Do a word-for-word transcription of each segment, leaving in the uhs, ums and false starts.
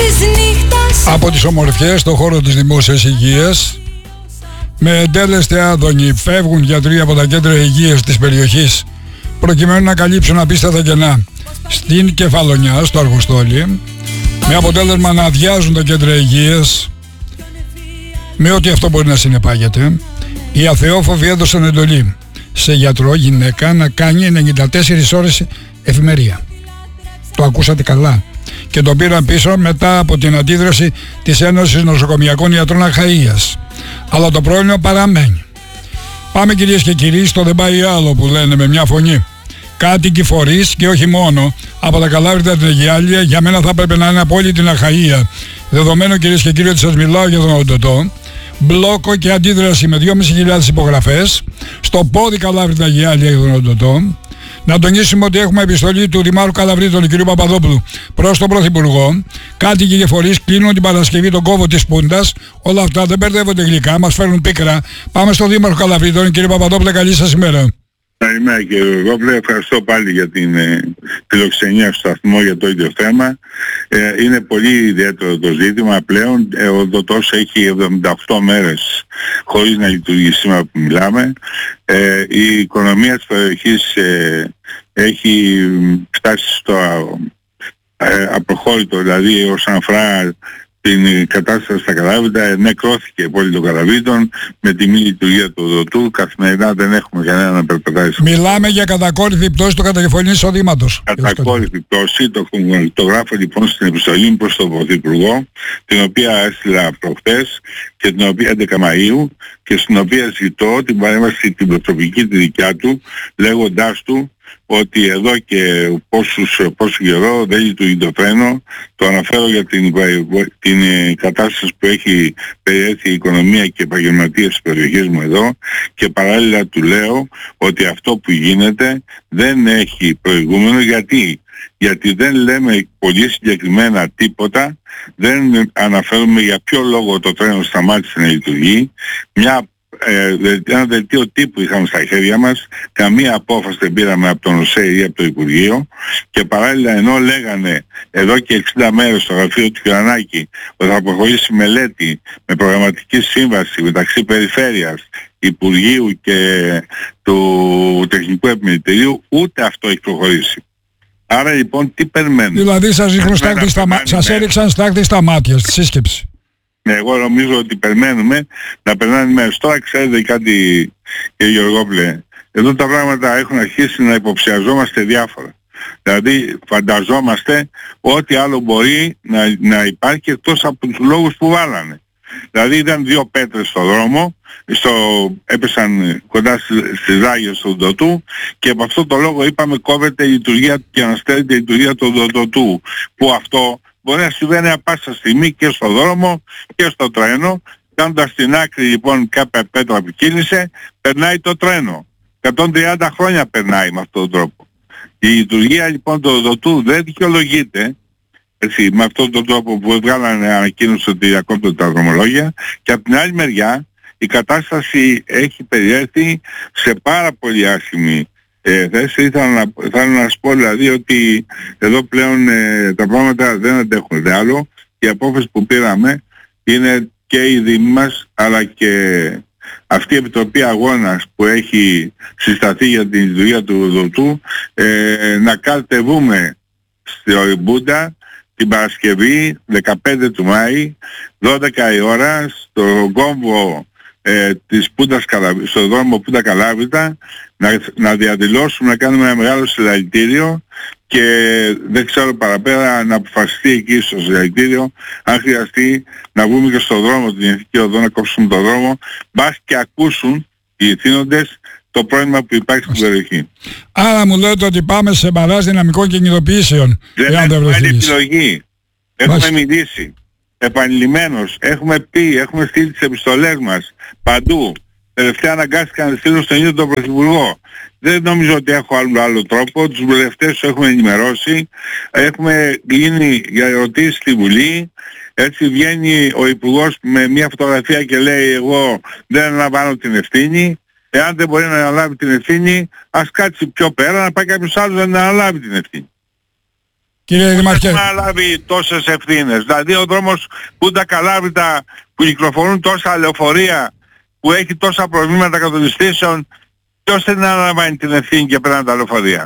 Από τις ομορφιές στον χώρο της δημόσιας υγείας, με εντέλεστη άδωνη φεύγουν γιατροί από τα κέντρα υγείας της περιοχής προκειμένου να καλύψουν απίστευτα κενά στην Κεφαλονιά, στο Αργοστόλι, με αποτέλεσμα να αδειάζουν τα κέντρα υγείας με ό,τι αυτό μπορεί να συνεπάγεται. Οι αθεόφοβοι έδωσαν εντολή σε γιατρό γυναίκα να κάνει ενενήντα τέσσερις ώρες εφημερία. Το ακούσατε καλά. Και τον πήραν πίσω μετά από την αντίδραση της Ένωσης Νοσοκομιακών Ιατρών Αχαΐας. Αλλά το πρόβλημα παραμένει. Πάμε, κυρίες και κύριοι, στο δεν πάει άλλο που λένε με μια φωνή. Κάτοικοι φορείς και όχι μόνο από τα Καλάβρητα, την Αιγιάλεια, για μένα θα έπρεπε να είναι από όλη την Αχαΐα. Δεδομένου, κυρίες και κύριοι, ότι σας μιλάω για τον Οντοτό. Μπλόκο και αντίδραση με δυόμισι χιλιάδες υπογραφές στο πόδι Καλάβρητα Αιγιάλεια για τον Οντοτό. Να τονίσουμε ότι έχουμε επιστολή του Δημάρχου Καλαβρίτων, κ. Παπαδόπουλου, προς τον Πρωθυπουργό. Κάτοικοι και φορείς κλείνουν την Παρασκευή τον κόβο της Πούντας. Όλα αυτά δεν μπερδεύονται γλυκά, μας φέρνουν πίκρα. Πάμε στον Δήμαρχο Καλαβρίτων, κ. Παπαδόπουλε, καλή σας ημέρα. Καλημέρα κύριε Γόπλε, ευχαριστώ πάλι για την ε, φιλοξενία στο σταθμό για το ίδιο θέμα. Ε, είναι πολύ ιδιαίτερο το ζήτημα πλέον. Ε, ο Οντοτός έχει εβδομήντα οκτώ μέρες χωρίς να λειτουργήσει σήμερα που μιλάμε. Ε, η οικονομία της περιοχής ε, έχει φτάσει στο ε, απροχώρητο, δηλαδή όσον αφορά την κατάσταση στα Καλάβρητα. Νεκρώθηκε η πόλη των Καλαβρίτων με τη μη λειτουργία του Οντοτού. Καθημερινά δεν έχουμε κανένα να περπατάει. Μιλάμε για κατακόρυφη πτώση του κατακεφαλήν εισοδήματος. Κατακόρυφη πτώση, το, το γράφω λοιπόν στην επιστολή μου προς τον Πρωθυπουργό, την οποία έστειλα προχθές και την οποία έντεκα Μαΐου, και στην οποία ζητώ την παρέμβαση την προσωπική τη δικιά του, λέγοντάς του ότι εδώ και πόσους, πόσο καιρό δεν λειτουργεί το τρένο. Το αναφέρω για την, την κατάσταση που έχει περιέλθει η οικονομία και οι επαγγελματίες της περιοχής μου εδώ, και παράλληλα του λέω ότι αυτό που γίνεται δεν έχει προηγούμενο. Γιατί? Γιατί δεν λέμε πολύ συγκεκριμένα τίποτα, δεν αναφέρουμε για ποιο λόγο το τρένο σταμάτησε να λειτουργεί. Μια Ε, ένα δελτίο τύπου είχαμε στα χέρια μας, καμία απόφαση δεν πήραμε από τον ΟΣΕ ή από το Υπουργείο, και παράλληλα ενώ λέγανε εδώ και εξήντα μέρες στο γραφείο του Κυρανάκη ότι θα προχωρήσει μελέτη με προγραμματική σύμβαση μεταξύ Περιφέρειας, Υπουργείου και του Τεχνικού Επιμελητηρίου, ούτε αυτό έχει προχωρήσει. Άρα λοιπόν τι περιμένουμε? Δηλαδή σας, σας έριξαν στάχτη στα μάτια στη σύσκεψη. Εγώ νομίζω ότι περιμένουμε να περνάνε μέρες. Τώρα ξέρετε κάτι, κύριε Γεωργόπουλε, εδώ τα πράγματα έχουν αρχίσει να υποψιαζόμαστε διάφορα. Δηλαδή φανταζόμαστε ό,τι άλλο μπορεί να, να υπάρχει εκτός από τους λόγους που βάλανε. Δηλαδή ήταν δύο πέτρες στο δρόμο, στο, έπεσαν κοντά στις ράγες του Οντοτού, και από αυτό το λόγο είπαμε κόβεται η λειτουργία και αναστέλλεται η λειτουργία του Οντοτού, που αυτό μπορεί να συμβαίνει από πάσα στιγμή και στο δρόμο και στο τρένο. Κάνοντας στην άκρη λοιπόν κάποια πέτρα που κύλησε, περνάει το τρένο. εκατόν τριάντα χρόνια περνάει με αυτόν τον τρόπο. Η λειτουργία λοιπόν του Οντοτού δεν δικαιολογείται, έτσι, με αυτόν τον τρόπο που βγάλανε ανακοίνωση ότι διακόπτουν τα δρομολόγια, και από την άλλη μεριά η κατάσταση έχει περιέλθει σε πάρα πολύ άσχημη Ε, θέση. Ήθελα να, θέλω να σας πω δηλαδή ότι εδώ πλέον ε, τα πράγματα δεν αντέχουν δε άλλο. Η απόφαση που πήραμε είναι και η Δήμη μας, αλλά και αυτή η Επιτροπή Αγώνας που έχει συσταθεί για την λειτουργία του Οντοτού, ε, να κατεβούμε στη Μπούντα την Παρασκευή δεκαπέντε του Μάη, δώδεκα η ώρα, στο κόμβο Ε, της Πούντας, στο δρόμο Πούντα Καλάβρητα, να, να διαδηλώσουμε, να κάνουμε ένα μεγάλο συλλαλητήριο, και δεν ξέρω παραπέρα να αποφασιστεί εκεί στο συλλαλητήριο αν χρειαστεί να βγούμε και στο δρόμο, την Εθνική Οδό, να κόψουμε το δρόμο, μπας και ακούσουν οι ηθήνοντες το πρόβλημα που υπάρχει στην περιοχή. Άρα μου λέτε ότι πάμε σε μπαράζ δυναμικών κινητοποιήσεων. Δεν έχουμε άλλη επιλογή. Έχουμε Μάλιστα. μιλήσει επανειλημμένως, έχουμε πει, έχουμε στείλει τις επιστολές μας παντού. Τελευταία αναγκάστηκα να στείλω στον ίδιο τον Πρωθυπουργό. Δεν νομίζω ότι έχω άλλο, άλλο τρόπο. Τους βουλευτές τους έχουμε ενημερώσει. Έχουμε γίνει για ερωτήσεις στη Βουλή. Έτσι βγαίνει ο Υπουργός με μια φωτογραφία και λέει εγώ δεν αναλαμβάνω την ευθύνη. Εάν δεν μπορεί να αναλάβει την ευθύνη, ας κάτσει πιο πέρα να πάει κάποιος άλλος να αναλάβει την ευθύνη. Κύριε Δημάρχε, δεν θα λάβει τόσες ευθύνες. Δηλαδή ο δρόμος που τα καλάβητα που κυκλοφορούν τόσα λεωφορεία, που έχει τόσα προβλήματα κατοδιστήσεων, ποιος δεν αναλαμβάνει την ευθύνη και πέραν τα λεωφορεία?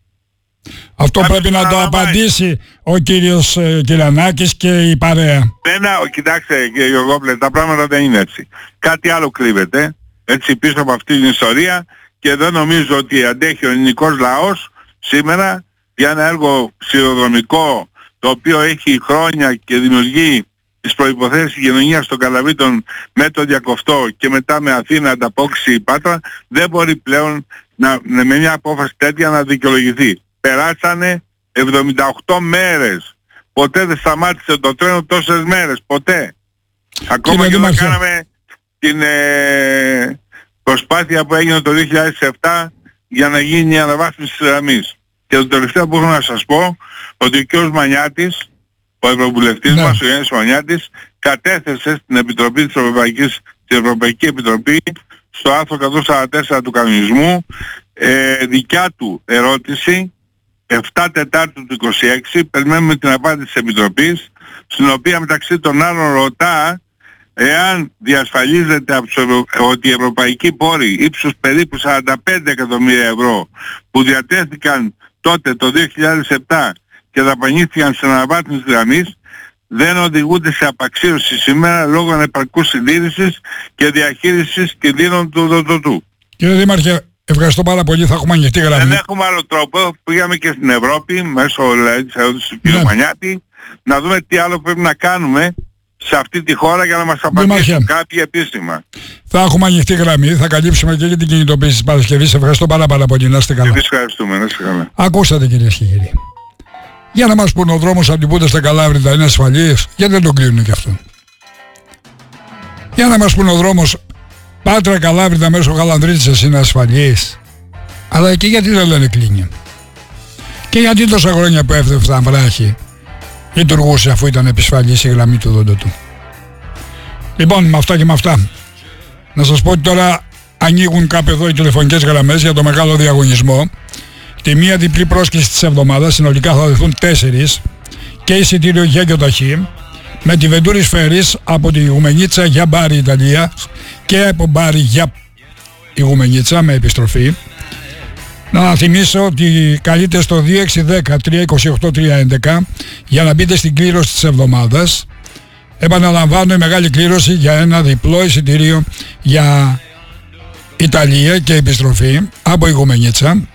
Αυτό Κάποιος πρέπει να το απαντήσει ο κύριος ε, Κυρανάκης και η παρέα. Ναι, κοιτάξτε κύριε Γεωργόπουλε, τα πράγματα δεν είναι έτσι. Κάτι άλλο κρύβεται έτσι πίσω από αυτή την ιστορία και δεν νομίζω ότι αντέχει ο ελληνικός λαός σήμερα για ένα έργο σιδηροδρομικό το οποίο έχει χρόνια και δημιουργεί τις προϋποθέσεις κοινωνίας των Καλαβρίτων με το Διακοφτό και μετά με Αθήνα ανταπόκριση Πάτρα, δεν μπορεί πλέον να, με μια απόφαση τέτοια να δικαιολογηθεί. Περάσανε εβδομήντα οκτώ μέρες. Ποτέ δεν σταμάτησε το τρένο τόσες μέρες. Ποτέ. Ακόμα και όταν κάναμε την ε, προσπάθεια που έγινε το δύο χιλιάδες επτά για να γίνει η αναβάθμιση της γραμμής. Και το τελευταίο που έχω να σας πω, ότι ο κ. Μανιάτης, ο Ευρωβουλευτής ναι. μας, ο Γιάννης Μανιάτης, κατέθεσε στην Επιτροπή της Ευρωπαϊκής, στην Ευρωπαϊκή Επιτροπή, στο άρθρο εκατόν σαράντα τέσσερα του κανονισμού, ε, δικιά του ερώτηση, επτά Τετάρτου του είκοσι έξι, περιμένουμε την απάντηση της Επιτροπής, στην οποία μεταξύ των άλλων ρωτά εάν διασφαλίζεται από Ευρω... ότι οι ευρωπαϊκοί πόροι ύψους περίπου σαράντα πέντε εκατομμύρια ευρώ που διατέθηκαν τότε το δύο χιλιάδες επτά και δαπανήθηκαν στην αναβάθμιση της γραμμής δεν οδηγούνται σε απαξίωση σήμερα λόγω ανεπαρκούς συντήρησης και διαχείρισης κινδύνων του ΔΟΤΟΤΟΥ. Κύριε Δήμαρχε, ευχαριστώ πάρα πολύ. Θα έχουμε ανοιχτή γραμμή. Δεν έχουμε άλλο τρόπο. Πήγαμε και στην Ευρώπη μέσω δηλαδή, της ερώτησης του κ. Μανιάτη να δούμε τι άλλο πρέπει να κάνουμε σε αυτή τη χώρα για να μας απαντήσουν κάποιοι επίσημα. Θα έχουμε ανοιχτή γραμμή, θα καλύψουμε και για την κινητοποίηση της Παρασκευής. Ευχαριστώ πάρα, πάρα πολύ. Να είστε καλά. Εμείς ευχαριστούμε. Να είστε καλά. Ακούσατε κυρίες και κύριοι. Για να μας πούν ο δρόμος από την Πούτα στα Καλάβρητα είναι ασφαλής, γιατί δεν τον κλείνουν και αυτό. Για να μας πούν ο δρόμος Πάτρα Καλάβρητα μέσω Γαλανδρίτσας είναι ασφαλής. Αλλά και γιατί δεν λένε κλείνει. Και γιατί τόσα χρόνια που έφτασαν βράχη λειτουργούσε αφού ήταν επισφαλής η γραμμή του ΔΟΤΟΤΟΥ. Λοιπόν, με αυτά και με αυτά. Να σας πω ότι τώρα ανοίγουν κάπου εδώ οι τηλεφωνικές γραμμές για το μεγάλο διαγωνισμό. Τη μία διπλή πρόσκληση της εβδομάδας, συνολικά θα δεθούν τέσσερις και εισιτήριο για γιοταχή με τη Βεντούρης Φέρις από τη Γουμενίτσα για Μπάρι Ιταλία και από Μπάρι για η Γουμενίτσα με επιστροφή. Να θυμίσω ότι καλείτε στο δύο έξι ένα μηδέν τρία δύο οκτώ τρία έντεκα για να μπείτε στην κλήρωση της εβδομάδας. Επαναλαμβάνω, η μεγάλη κλήρωση για ένα διπλό εισιτήριο για Ιταλία και επιστροφή από η Γουμενίτσα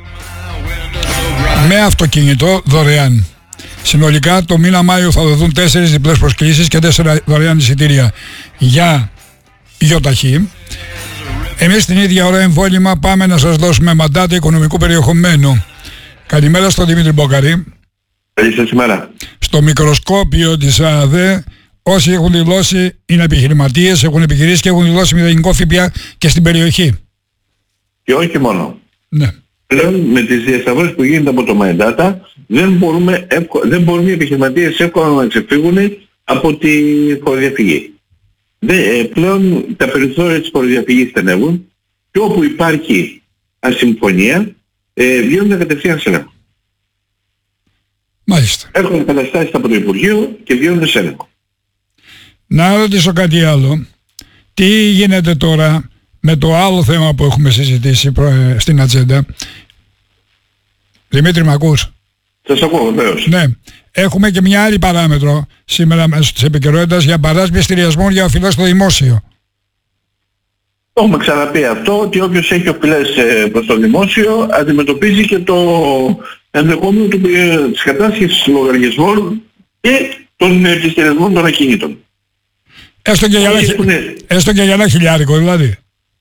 με αυτοκίνητο δωρεάν. Συνολικά το μήνα Μάιο θα δοθούν τέσσερις διπλές προσκλήσεις και τέσσερα δωρεάν εισιτήρια για γιοταχή. Εμείς την ίδια ώρα εμβόλυμα πάμε να σας δώσουμε μαντάτα οικονομικού περιεχομένου. Καλημέρα στον Δημήτρη Μποκαρή. Καλή σας ημέρα. Στο μικροσκόπιο της ΑΔΕ όσοι έχουν δηλώσει είναι επιχειρηματίες, έχουν επιχειρήσει και έχουν δηλώσει μηδενικό ΦΠΑ και στην περιοχή. Και όχι μόνο. Ναι. Πλέον με τις διασταυρώσεις που γίνεται από το MyData δεν μπορούμε, εύκο, δεν μπορούν οι επιχειρηματίες εύκολα να ξεφύγουν από τη φοροδιαφυγή. Δε, πλέον τα περιθώρια της φοροδιαφυγής στενεύουν και όπου υπάρχει ασυμφωνία ε, βγαίνουν κατευθείαν σε έλεγχο. Μάλιστα. Έχουν καταστάσεις από το Υπουργείο και βγαίνουν σε έλεγχο. Να ρωτήσω κάτι άλλο. Τι γίνεται τώρα με το άλλο θέμα που έχουμε συζητήσει στην ατζέντα? Δημήτρη, μ' ακούς? Σας ακούω βεβαίως. Ναι. Έχουμε και μια άλλη παράμετρο σήμερα μέσω της επικαιρότητας για παράσπιση στηριασμών για οφειλές στο δημόσιο. Το έχουμε ξαναπεί αυτό, ότι όποιος έχει οφειλές προς το δημόσιο αντιμετωπίζει και το ενδεχόμενο του, της κατάσχεσης λογαριασμών και των επιστηριασμών των ακινήτων. Έστω και, για ένα, έστω και για ένα χιλιάρικο δηλαδή.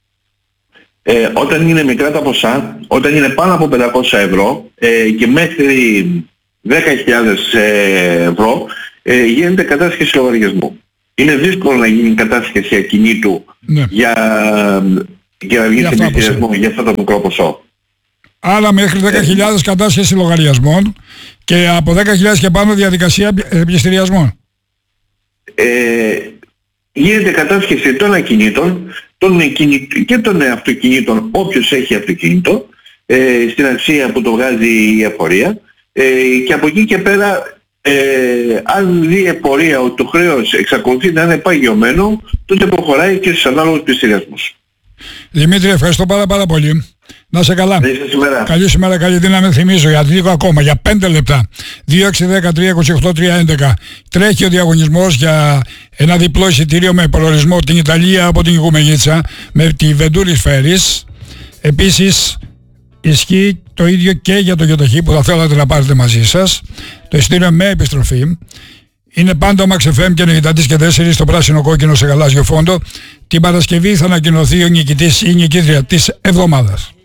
Ε, όταν είναι μικρά τα ποσά, όταν είναι πάνω από πεντακόσια ευρώ ε, και μέχρι δέκα χιλιάδες ευρώ ε, γίνεται κατάσχεση λογαριασμού. Είναι δύσκολο να γίνει κατάσχεση ακινήτου ναι. για, για να βγει σε πληστηριασμό για αυτό το μικρό ποσό. Άρα μέχρι δέκα χιλιάδες κατάσχεση λογαριασμών και από δέκα χιλιάδες και πάνω διαδικασία πληστηριασμών. Ε, γίνεται κατάσχεση των ακινήτων των και των αυτοκινήτων, όποιος έχει αυτοκίνητο, ε, στην αξία που το βγάζει η εφορία, Ε, και από εκεί και πέρα, ε, αν δει επορία ότι το χρέος εξακολουθεί να είναι παγιωμένο, τότε προχωράει και στους ανάλογους πληστηριασμούς. Δημήτρη, ευχαριστώ πάρα πάρα πολύ. Να είσαι καλά. Καλή σήμερα, καλή δύναμη. Θυμίζω για λίγο ακόμα, για πέντε λεπτά. δύο έξι ένα τρία είκοσι οκτώ τρία έντεκα. Τρέχει ο διαγωνισμός για ένα διπλό εισιτήριο με προορισμό την Ιταλία από την Οικουμενίτσα με τη Βεντούρης Φέρις. Επίσης ισχύει το ίδιο και για το γιοταχή που θα θέλατε να πάρετε μαζί σας. Το εισιτήριο με επιστροφή. Είναι πάντα ο Max εφ εμ και ενενήντα και τέσσερα στο πράσινο κόκκινο σε γαλάζιο φόντο. Την Παρασκευή θα ανακοινωθεί ο νικητής ή η νικήτρια της εβδομάδας.